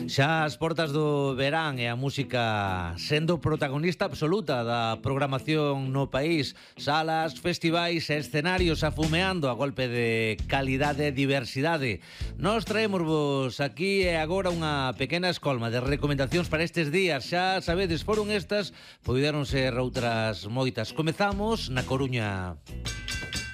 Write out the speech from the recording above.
Xa as portas do verán e a música sendo protagonista absoluta da programación no país. Salas, festivais e escenarios afumeando a golpe de calidade e diversidade. Nos traémosvos aquí e agora unha pequena escolma de recomendacións para estes días. Xa sabedes, foron estas, poideron ser outras moitas. Comezamos na Coruña.